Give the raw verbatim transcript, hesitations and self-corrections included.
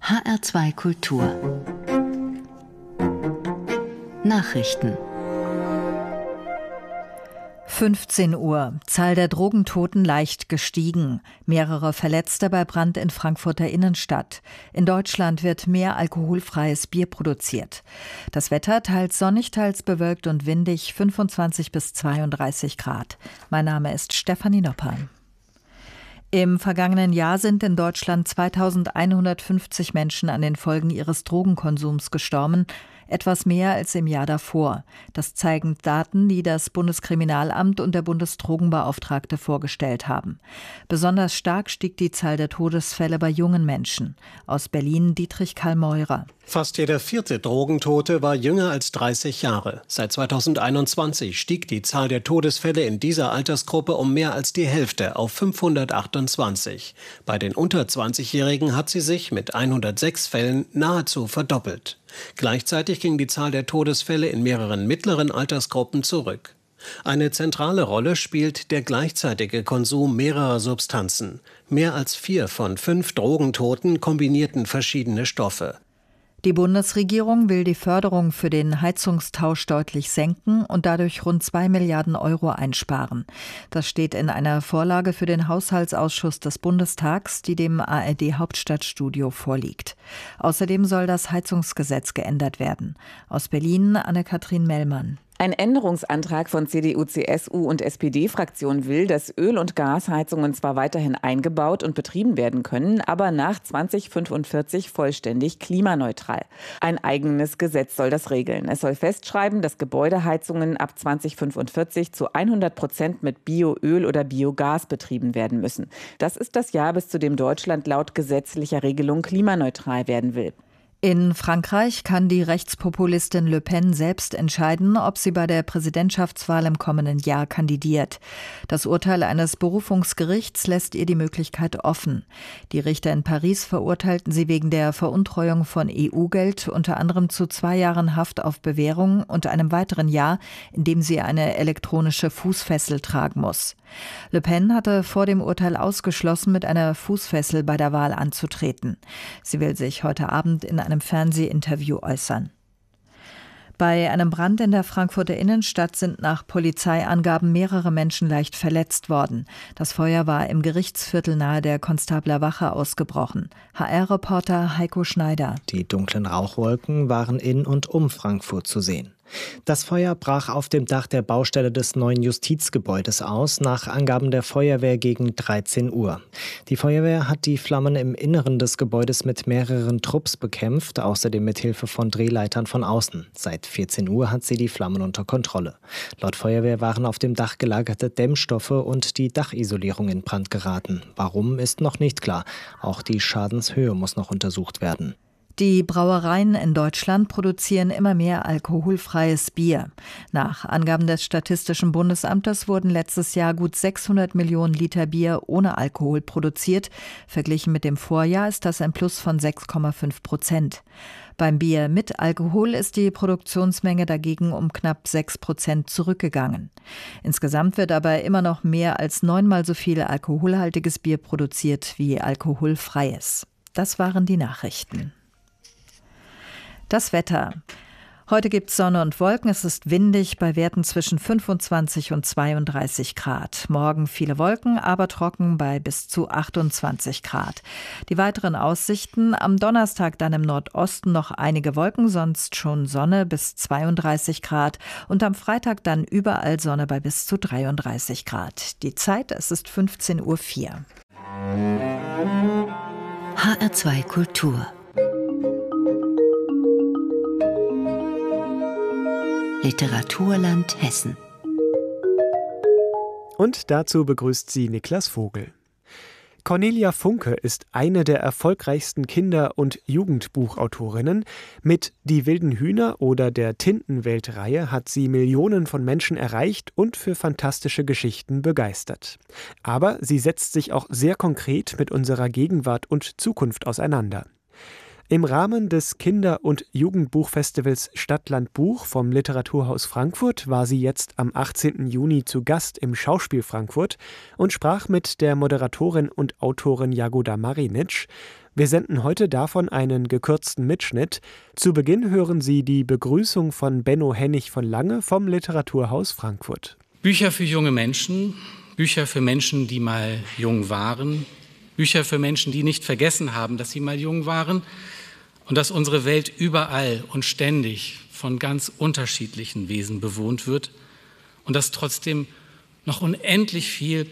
H R zwei Kultur Nachrichten. fünfzehn Uhr. Zahl der Drogentoten leicht gestiegen. Mehrere Verletzte bei Brand in Frankfurter Innenstadt. In Deutschland wird mehr alkoholfreies Bier produziert. Das Wetter teils sonnig, teils bewölkt und windig, fünfundzwanzig bis zweiunddreißig Grad. Mein Name ist Stefanie Nopper. Im vergangenen Jahr sind in Deutschland zweitausendeinhundertfünfzig Menschen an den Folgen ihres Drogenkonsums gestorben, etwas mehr als im Jahr davor. Das zeigen Daten, die das Bundeskriminalamt und der Bundesdrogenbeauftragte vorgestellt haben. Besonders stark stieg die Zahl der Todesfälle bei jungen Menschen. Aus Berlin Dietrich Karl-Meurer. Fast jeder vierte Drogentote war jünger als dreißig Jahre. Seit zweitausendeinundzwanzig stieg die Zahl der Todesfälle in dieser Altersgruppe um mehr als die Hälfte auf fünfhundertachtundzwanzig. Bei den unter zwanzigjährigen hat sie sich mit hundertsechs Fällen nahezu verdoppelt. Gleichzeitig ging die Zahl der Todesfälle in mehreren mittleren Altersgruppen zurück. Eine zentrale Rolle spielt der gleichzeitige Konsum mehrerer Substanzen. Mehr als vier von fünf Drogentoten kombinierten verschiedene Stoffe. Die Bundesregierung will die Förderung für den Heizungstausch deutlich senken und dadurch rund zwei Milliarden Euro einsparen. Das steht in einer Vorlage für den Haushaltsausschuss des Bundestags, die dem A R D-Hauptstadtstudio vorliegt. Außerdem soll das Heizungsgesetz geändert werden. Aus Berlin Anne-Kathrin Mellmann. Ein Änderungsantrag von C D U, C S U und S P D-Fraktion will, dass Öl- und Gasheizungen zwar weiterhin eingebaut und betrieben werden können, aber nach zweitausendfünfundvierzig vollständig klimaneutral. Ein eigenes Gesetz soll das regeln. Es soll festschreiben, dass Gebäudeheizungen ab zweitausendfünfundvierzig zu hundert Prozent mit Bioöl oder Biogas betrieben werden müssen. Das ist das Jahr, bis zu dem Deutschland laut gesetzlicher Regelung klimaneutral werden will. In Frankreich kann die Rechtspopulistin Le Pen selbst entscheiden, ob sie bei der Präsidentschaftswahl im kommenden Jahr kandidiert. Das Urteil eines Berufungsgerichts lässt ihr die Möglichkeit offen. Die Richter in Paris verurteilten sie wegen der Veruntreuung von E U-Geld unter anderem zu zwei Jahren Haft auf Bewährung und einem weiteren Jahr, in dem sie eine elektronische Fußfessel tragen muss. Le Pen hatte vor dem Urteil ausgeschlossen, mit einer Fußfessel bei der Wahl anzutreten. Sie will sich heute Abend in einem Fernsehinterview äußern. Bei einem Brand in der Frankfurter Innenstadt sind nach Polizeiangaben mehrere Menschen leicht verletzt worden. Das Feuer war im Gerichtsviertel nahe der Konstabler Wache ausgebrochen. H R-Reporter Heiko Schneider. Die dunklen Rauchwolken waren in und um Frankfurt zu sehen. Das Feuer brach auf dem Dach der Baustelle des neuen Justizgebäudes aus, nach Angaben der Feuerwehr gegen dreizehn Uhr. Die Feuerwehr hat die Flammen im Inneren des Gebäudes mit mehreren Trupps bekämpft, außerdem mit Hilfe von Drehleitern von außen. Seit vierzehn Uhr hat sie die Flammen unter Kontrolle. Laut Feuerwehr waren auf dem Dach gelagerte Dämmstoffe und die Dachisolierung in Brand geraten. Warum, ist noch nicht klar. Auch die Schadenshöhe muss noch untersucht werden. Die Brauereien in Deutschland produzieren immer mehr alkoholfreies Bier. Nach Angaben des Statistischen Bundesamtes wurden letztes Jahr gut sechshundert Millionen Liter Bier ohne Alkohol produziert. Verglichen mit dem Vorjahr ist das ein Plus von sechs Komma fünf Prozent. Beim Bier mit Alkohol ist die Produktionsmenge dagegen um knapp sechs Prozent zurückgegangen. Insgesamt wird aber immer noch mehr als neunmal so viel alkoholhaltiges Bier produziert wie alkoholfreies. Das waren die Nachrichten. Das Wetter. Heute gibt es Sonne und Wolken. Es ist windig bei Werten zwischen fünfundzwanzig und zweiunddreißig Grad. Morgen viele Wolken, aber trocken bei bis zu achtundzwanzig Grad. Die weiteren Aussichten: am Donnerstag dann im Nordosten noch einige Wolken, sonst schon Sonne bis zweiunddreißig Grad. Und am Freitag dann überall Sonne bei bis zu dreiunddreißig Grad. Die Zeit, es ist fünfzehn Uhr vier. H R zwei Kultur Literaturland Hessen. Und dazu begrüßt sie Niklas Vogel. Cornelia Funke ist eine der erfolgreichsten Kinder- und Jugendbuchautorinnen. Mit Die wilden Hühner oder der Tintenwelt-Reihe hat sie Millionen von Menschen erreicht und für fantastische Geschichten begeistert. Aber sie setzt sich auch sehr konkret mit unserer Gegenwart und Zukunft auseinander. Im Rahmen des Kinder- und Jugendbuchfestivals Stadtland Buch vom Literaturhaus Frankfurt war sie jetzt am achtzehnten Juni zu Gast im Schauspiel Frankfurt und sprach mit der Moderatorin und Autorin Jagoda Marinic. Wir senden heute davon einen gekürzten Mitschnitt. Zu Beginn hören Sie die Begrüßung von Benno Hennig von Lange vom Literaturhaus Frankfurt. Bücher für junge Menschen, Bücher für Menschen, die mal jung waren, Bücher für Menschen, die nicht vergessen haben, dass sie mal jung waren und dass unsere Welt überall und ständig von ganz unterschiedlichen Wesen bewohnt wird und dass trotzdem noch unendlich viel